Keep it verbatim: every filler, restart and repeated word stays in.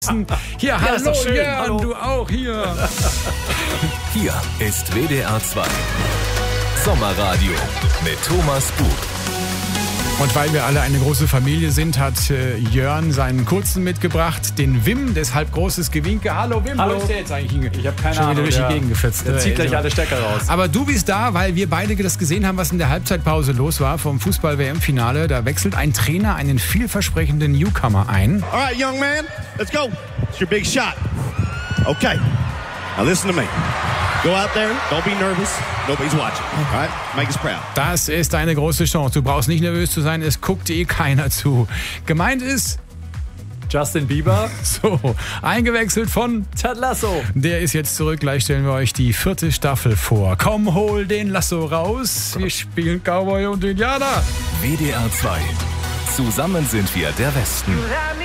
Hier, hallo, ist doch schön. Jörn, Hallo. du auch hier. Hier ist W D R zwei Sommerradio mit Thomas Bug. Und weil wir alle eine große Familie sind, hat äh, Jörn seinen Kurzen mitgebracht, den Wim, deshalb großes Gewinke. Hallo Wim, Hallo. wo ist der jetzt eigentlich hingegangen? Ich habe keine Schon Ahnung. wieder durch die der, Gegend gefetzt. Der zieht Äh, gleich so. alle Stecker raus. Aber du bist da, weil wir beide das gesehen haben, was in der Halbzeitpause los war vom Fußball-W M-Finale. Da wechselt ein Trainer einen vielversprechenden Newcomer ein. All right, young man, let's go. It's your big shot. Okay. Now listen to me. Go out there. Don't be nervous. Nobody's watching. All right? Make us proud. Das ist eine große Chance. Du brauchst nicht nervös zu sein, es guckt eh keiner zu. Gemeint ist, Justin Bieber, so, eingewechselt von... Ted Lasso. Der ist jetzt zurück. Gleich stellen wir euch die vierte Staffel vor. Komm, hol den Lasso raus. Wir spielen Cowboy und Indianer. W D R zwei. Zusammen sind wir der Westen.